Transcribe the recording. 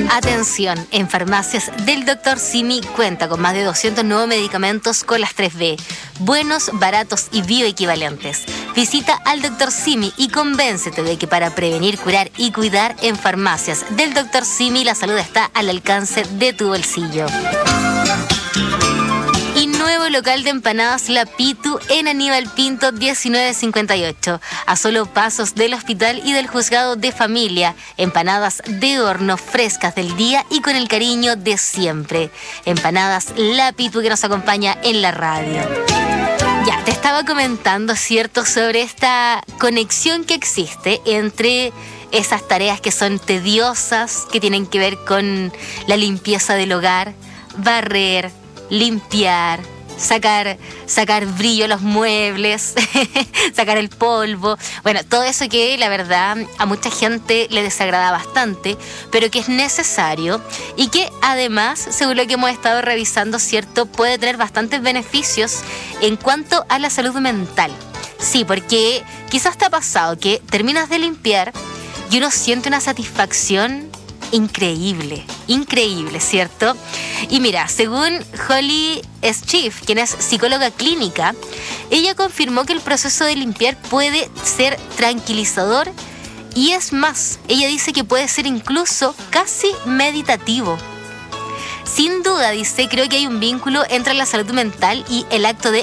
Atención, en farmacias del Dr. Simi cuenta con más de 200 nuevos medicamentos con las 3B, buenos, baratos y bioequivalentes. Visita al Dr. Simi y convéncete de que para prevenir, curar y cuidar en farmacias del Dr. Simi la salud está al alcance de tu bolsillo. Y nuevo local de empanadas La Pitu en Aníbal Pinto 1958, a solo pasos del hospital y del juzgado de familia. Empanadas de horno frescas del día y con el cariño de siempre. Empanadas La Pitu, que nos acompaña en la radio. Ya, te estaba comentando, ¿cierto?, sobre esta conexión que existe entre esas tareas que son tediosas, que tienen que ver con la limpieza del hogar, barrer, limpiar, sacar brillo a los muebles, sacar el polvo. Bueno, todo eso que la verdad a mucha gente le desagrada bastante, pero que es necesario y que además, según lo que hemos estado revisando, ¿cierto?, puede tener bastantes beneficios en cuanto a la salud mental. Sí, porque quizás te ha pasado que terminas de limpiar y uno siente una satisfacción increíble, ¿cierto? Y mira, según Holly Schiff, quien es psicóloga clínica, ella confirmó que el proceso de limpiar puede ser tranquilizador y es más, ella dice que puede ser incluso casi meditativo. Sin duda, dice, creo que hay un vínculo entre la salud mental y el acto de